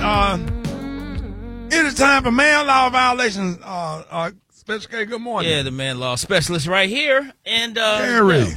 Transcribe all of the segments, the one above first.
it is time for man law violations. Special K, good morning. Yeah, the man law specialist right here. And Gary.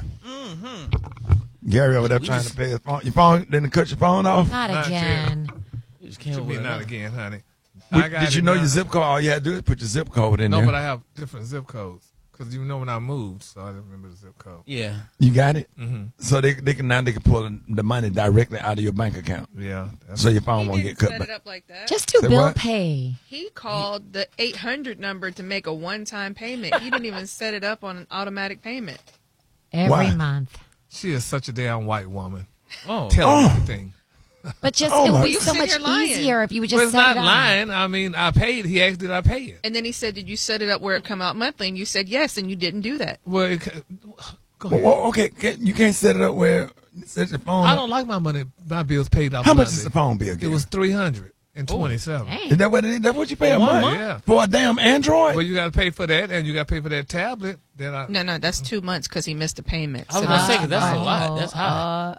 Gary over there trying to pay his phone. Your phone didn't cut your phone off? Not again. You just can't Not again, honey. Did you know your zip code? All you had to do is put your zip code in there. No, but I have different zip codes. Because you know when I moved, so I didn't remember the zip code. Yeah. You got it? Mm-hmm. So they can pull the money directly out of your bank account. Yeah. So your phone won't get cut set back. it up like that. Just do Say bill what? pay. He called the 800 number to make a one-time payment. He didn't even set it up on an automatic payment. Every Why? month. She is such a damn white woman. Oh. Tell her everything. But just Oh, it would my- be You so sit much here lying. easier if you would But just it's set not it up. lying. I mean, I paid. He asked, did I pay it? And then he said, did you set it up where it come out monthly? And you said yes, and you didn't do that. Well, go ahead. Well, okay, you can't set it up where set your phone I up. don't like my money. My bills paid off. How much Monday. is the phone bill? It Gary? was $327. Dang. Is that what it is? That's what you pay a month? Yeah. For a damn Android? Well, you got to pay for that, and you got to pay for that tablet. Then I. No, that's 2 months because he missed a payment. I was So going to say, that's 'cause that's a lot. That's high.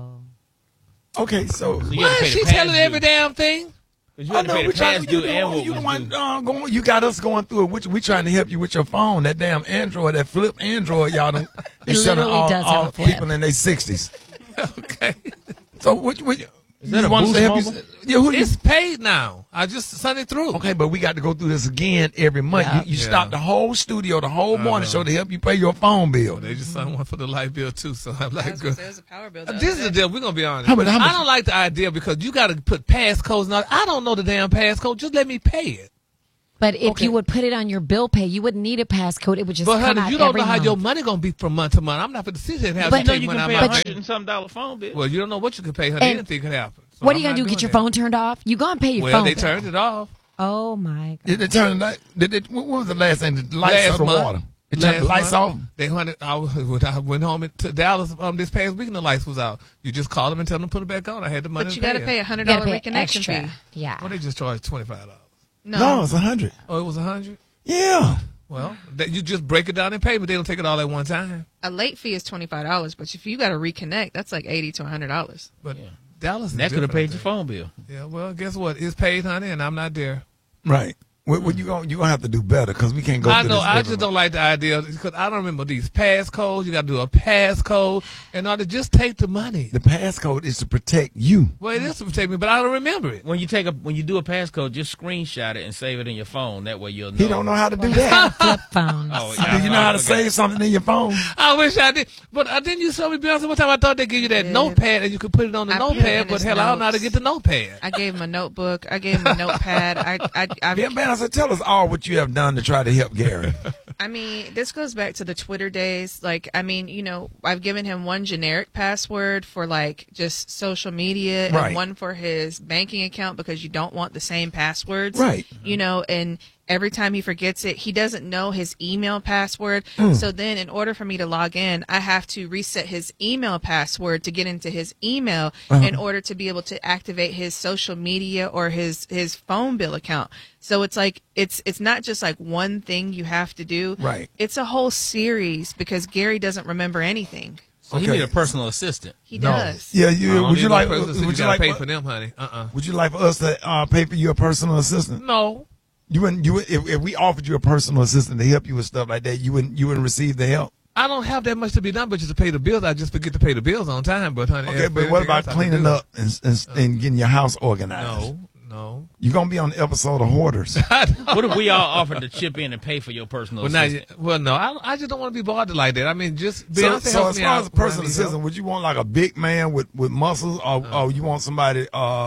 Okay, so So you Why gotta pay is the she past telling due. every damn thing? 'Cause you had to pay the past due and what you was the one due. going. You got us going through it. We trying to help you with your phone. That damn Android, that flip Android, y'all don't. It selling literally does have all a flip. people in their 60s. Okay. So which that you a want us to Boost help Mobile? you? Yeah, who you? It's paid now. I just sent it through. Okay, but we got to go through this again every month. Yeah. You Yeah. stop the whole studio, the whole morning show to help you pay your phone bill. Well, they just signed one for the light bill too. So I'm like, There was a power bill. this is the deal. We're gonna be honest. How much- I don't like the idea because you got to put passcodes. Now I don't know the damn passcode. Just let me pay it. But if Okay. you would put it on your bill pay, you wouldn't need a passcode. It would just But come honey, out you don't every know how month. your money gonna be from month to month. I'm not going to sit here and have But- you You know take you money can out pay of a my But bank. $100-something phone bill. Well, you don't know what you can pay, honey. And Anything could happen. So What are you I'm going to do? not Get your doing phone turned off? You going to pay your that. phone Well, they bill. turned it off. Oh, my God. Did they turn the light? What was the last thing? The lights Last or the month. water? They turned the lights off? They wanted. I went home to Dallas this past week and the lights was out. You just call them and tell them to put it back on. I had the money. But you got got to pay it. a $100 You gotta pay reconnection extra. fee. Yeah. Well, they just charged $25. No, it's 100. Oh, it was 100. Yeah. Well, you just break it down in payment. They don't take it all at one time. A late fee is $25, but if you got to reconnect, that's like $80 to $100. But Dallas is That could have different, paid I your think. phone bill. Yeah. Well, guess what? It's paid, honey, and I'm not there. Right. What you gonna have to do better because we can't go I through know. this I every just month. don't like the idea because I don't remember these passcodes. You got to do a passcode in order to just take the money. The passcode is to protect you. Well, it is to protect me, but I don't remember it. When you do a passcode, just screenshot it and save it in your phone. That way you'll know. He don't know how to do that. Flip phones. Oh, Do you know how to save something in your phone? I wish I did, but didn't you show me Beyonce one time? I thought they give you that Yeah. notepad and you could put it on the I put it notepad, in but his hell, I don't know how to notes. get the notepad. I gave him a notebook. I gave him a notepad. Yeah, man, I said, tell us all what you have done to try to help Gary. I mean, this goes back to the Twitter days. Like, I mean, I've given him one generic password for like just social media Right. and one for his banking account because you don't want the same passwords. Right. And every time he forgets it, he doesn't know his email password. So then in order for me to log in, I have to reset his email password to get into his email in order to be able to activate his social media or his phone bill account. So it's like it's not just like one thing you have to do. Right. It's a whole series because Gary doesn't remember anything. So he Okay. need a personal assistant. He does. Yeah, I don't would you need no like? person, Would you gotta like? pay for them, honey? Would you like for us to pay for you a personal assistant? No. You wouldn't. If we offered you a personal assistant to help you with stuff like that, you wouldn't receive the help. I don't have that much to be done, but just to pay the bills. I just forget to pay the bills on time. But honey, Okay, but what about cleaning up and getting your house organized? No. You're gonna be on the episode of Hoarders. What if we all offered to chip in and pay for your personal assistant? No. I just don't want to be bothered like that. I mean, just So Beyonce as helps me far out as a when I personal need assistant, help. would you want like a big man with muscles, or you want somebody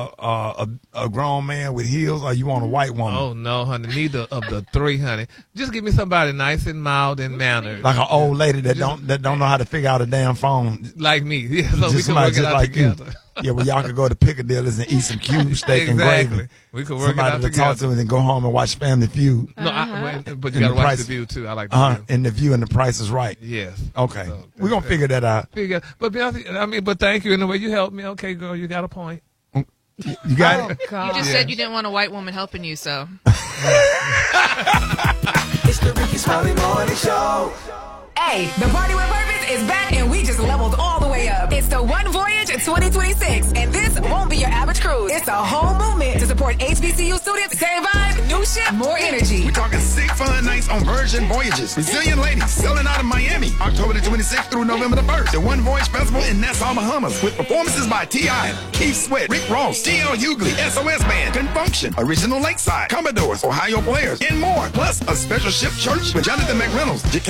a grown man with heels, or you want a white woman? Oh no, honey, neither of the three, honey. Just give me somebody nice and mild and mannered, Like an old lady that don't know how to figure out a damn phone. like me. Yeah, so we Just can somebody work it just out like together. you. Yeah, well, y'all could go to Piccadilly's and eat some cube steak and Exactly. gravy. We could work Somebody it out to talk to together. and then go home and watch Family Feud. No, but you And got to the watch price- the view too. I like the view. And the view and the price is right. Yes. Okay, So, we're gonna figure that out. But Beyonce, but thank you in the way you helped me. Okay, girl, you got a point. You got it. God. You just said you didn't want a white woman helping you, so. It's the Ricky Smiley Morning Show. Hey, the Party with Purpose is back and we just leveled all the way up. It's the One Voyage 2026, and this won't be your average cruise. It's a whole movement to support HBCU students. Same vibes, new ship, more energy. We're talking sick fun nights on Virgin Voyages. Brazilian ladies selling out of Miami, October the 26th through November the 1st. The One Voyage Festival in Nassau, Bahamas, with performances by T.I., Keith Sweat, Rick Ross, T.L. Hughley, SOS Band, Confunction, Original Lakeside, Commodores, Ohio Players, and more. Plus, a special ship church with Jonathan McReynolds,